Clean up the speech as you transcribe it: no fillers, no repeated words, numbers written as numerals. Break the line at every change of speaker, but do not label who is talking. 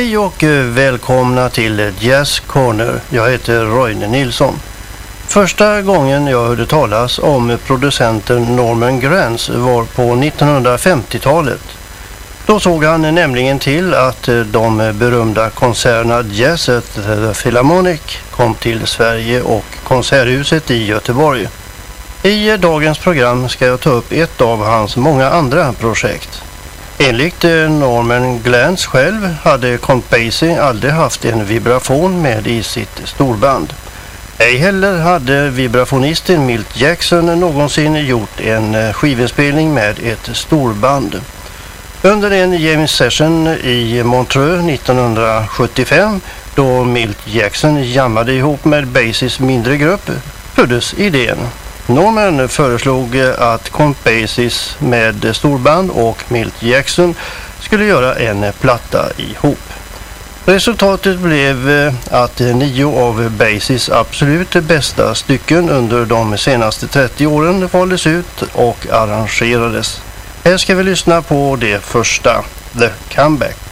Hej och välkomna till Jazz Corner. Jag heter Roine Nilsson. Första gången jag hörde talas om producenten Norman Granz var på 1950-talet. Då såg han nämligen till att de berömda konserterna Jazz at the Philharmonic kom till Sverige och Konserthuset i Göteborg. I dagens program ska jag ta upp ett av hans många andra projekt. Enligt Norman Granz själv hade Count Basie aldrig haft en vibrafon med i sitt storband. Ej heller hade vibrafonisten Milt Jackson någonsin gjort en skivinspelning med ett storband. Under en James Session i Montreux 1975, då Milt Jackson jammade ihop med Basies mindre grupp, föddes idén. Norman föreslog att Count Basies med storband och Milt Jackson skulle göra en platta ihop. Resultatet blev att 9 av Basies absolut bästa stycken under de senaste 30 åren valdes ut och arrangerades. Här ska vi lyssna på det första, The Comeback.